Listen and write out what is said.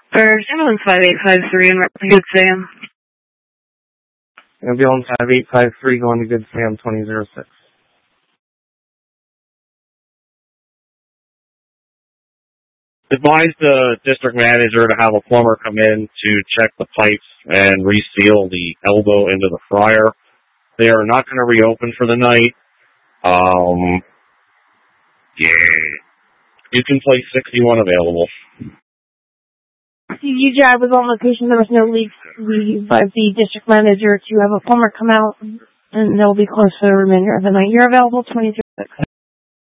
For ambulance 5853 and Good Sam. Ambulance 5853 going to Good Sam 2006. Advise the district manager to have a plumber come in to check the pipes and reseal the elbow into the fryer. They are not going to reopen for the night. You can place 61 available. I was on location. There was no leaks. We advised the district manager to have a plumber come out, and they'll be closed for the remainder of the night. You're available 2006.